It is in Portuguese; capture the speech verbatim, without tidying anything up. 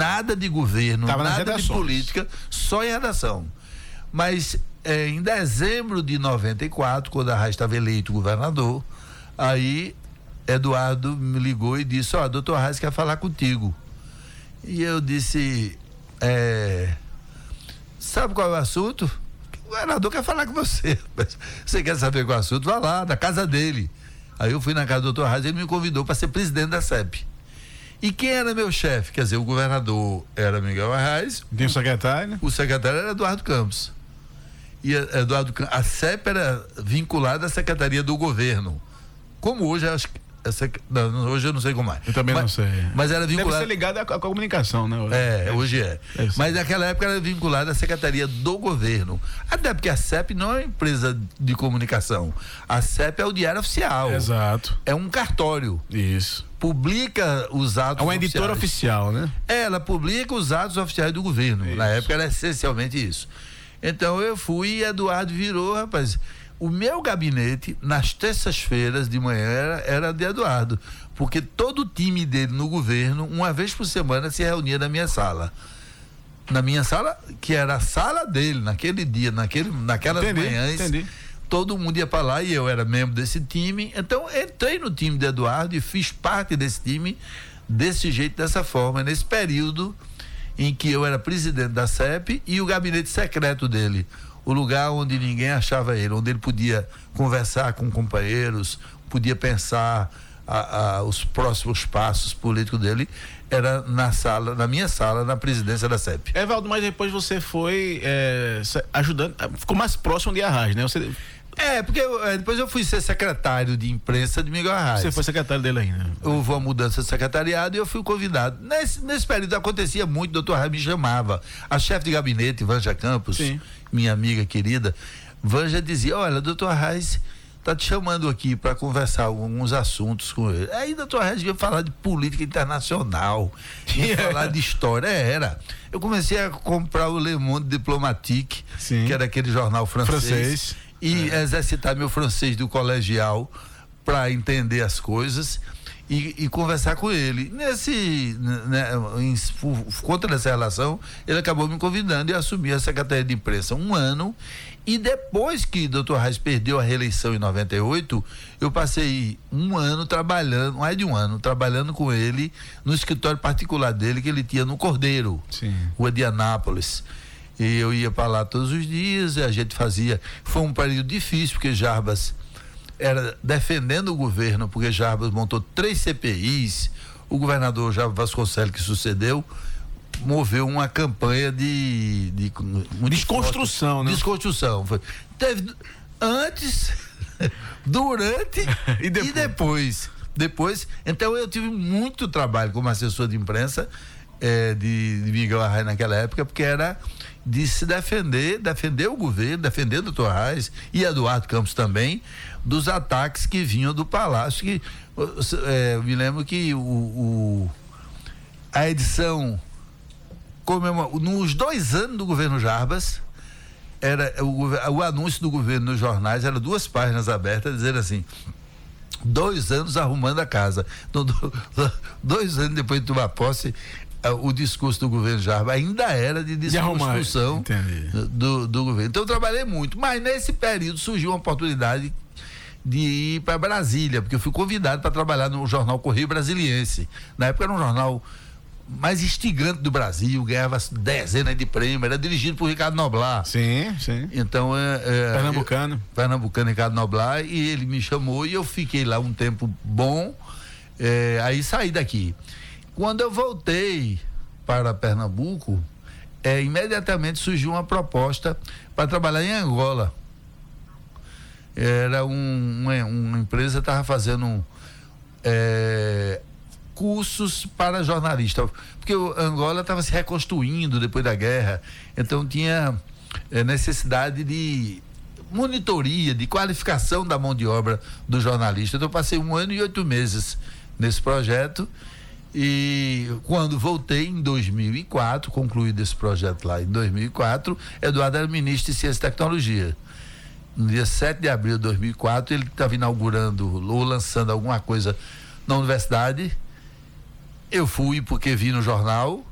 nada de governo, Tava nada de política, só em redação. Mas é, em dezembro de noventa e quatro, quando a Arraes estava eleito governador, aí Eduardo me ligou e disse: ó, oh, doutor Arraes quer falar contigo. E eu disse: é, sabe qual é o assunto? O governador quer falar com você. Você quer saber qual é o assunto? Vá lá, na casa dele. Aí eu fui na casa do doutor Arraes e ele me convidou para ser presidente da S E P. E quem era meu chefe? Quer dizer, o governador era Miguel Arraes. Tem o secretário? O secretário era Eduardo Campos. E Eduardo Campos, a S E P era vinculada à Secretaria do Governo. Como hoje, acho que. Essa, não, hoje eu não sei como é. Eu também mas, não sei. Mas era vinculada. Deve ser ligado à, à comunicação, né? Hoje. É, hoje é. Mas naquela época era vinculada à Secretaria do Governo. Até porque a S E P não é uma empresa de comunicação. A S E P é o Diário Oficial. Exato. É um cartório. Isso. Publica os atos. É uma editora oficial, né? É, ela publica os atos oficiais do governo. Isso. Na época era essencialmente isso. Então eu fui e Eduardo virou, rapaz. O meu gabinete, nas terças-feiras de manhã, era, era de Eduardo, porque todo o time dele no governo, uma vez por semana, se reunia na minha sala. Na minha sala, que era a sala dele, naquele dia, naquele, naquelas entendi, manhãs, entendi. Todo mundo ia para lá e eu era membro desse time. Então, entrei no time de Eduardo e fiz parte desse time desse jeito, dessa forma, nesse período em que eu era presidente da S E P e o gabinete secreto dele. O lugar onde ninguém achava ele, onde ele podia conversar com companheiros, podia pensar a, a, os próximos passos políticos dele, era na sala, na minha sala, na presidência da S E P. Evaldo, mas depois você foi é, ajudando, ficou mais próximo de Arraes, né? Você... É, porque eu, depois eu fui ser secretário de imprensa de Miguel Arraes. Você foi secretário dele ainda? Houve uma mudança de secretariado e eu fui convidado. Nesse, nesse período acontecia muito, o doutor Arraes me chamava. A chefe de gabinete, Vanja Campos, Sim. minha amiga querida, Vanja dizia: olha, doutor Arraes tá te chamando aqui para conversar alguns assuntos com ele. Aí doutor Arraes ia falar de política internacional, ia falar de história. É, era. Eu comecei a comprar o Le Monde Diplomatique, Sim. que era aquele jornal francês. francês. E é. exercitar meu francês do colegial para entender as coisas e, e conversar com ele. Nesse, né, em, por conta dessa relação, ele acabou me convidando e assumi a Secretaria de Imprensa um ano. E depois que o doutor Arraes perdeu a reeleição em noventa e oito, eu passei um ano trabalhando, mais de um ano, trabalhando com ele no escritório particular dele que ele tinha no Cordeiro, Sim. Rua de Anápolis. E eu ia para lá todos os dias e a gente fazia. Foi um período difícil, porque Jarbas era defendendo o governo, porque Jarbas montou três C P Is. O governador Jarbas Vasconcelos, que sucedeu, moveu uma campanha de. de desconstrução, forte, né? Desconstrução. Foi, teve antes, durante e, depois. e depois. Depois. Então eu tive muito trabalho como assessor de imprensa é, de, de Miguel Arraes naquela época, porque era de se defender, defender o governo, defender o doutor Arraes e Eduardo Campos também, dos ataques que vinham do Palácio. Que, é, eu me lembro que o, o, a edição, comemora, nos dois anos do governo Jarbas, era, o, o anúncio do governo nos jornais era duas páginas abertas, dizendo assim: dois anos arrumando a casa. Então, do, dois anos depois de tomar posse, o discurso do governo Jarbas ainda era de desconstrução de do, do governo. Então eu trabalhei muito, mas nesse período surgiu uma oportunidade de ir para Brasília, porque eu fui convidado para trabalhar no jornal Correio Brasiliense. Na época era um jornal mais instigante do Brasil, ganhava dezenas de prêmios, era dirigido por Ricardo Noblar. Sim, sim. Então é, é, Pernambucano. Eu, Pernambucano, Ricardo Noblar, e ele me chamou e eu fiquei lá um tempo bom, é, aí saí daqui. Quando eu voltei para Pernambuco, é, imediatamente surgiu uma proposta para trabalhar em Angola. Era um, uma, uma empresa que estava fazendo é, cursos para jornalistas, porque o Angola estava se reconstruindo depois da guerra, então tinha é, necessidade de monitoria, de qualificação da mão de obra do jornalista. Então eu passei um ano e oito meses nesse projeto. E quando voltei em dois mil e quatro, concluído esse projeto lá em dois mil e quatro, Eduardo era ministro de Ciência e Tecnologia. No dia sete de abril de dois mil e quatro, ele estava inaugurando ou lançando alguma coisa na universidade. Eu fui porque vi no jornal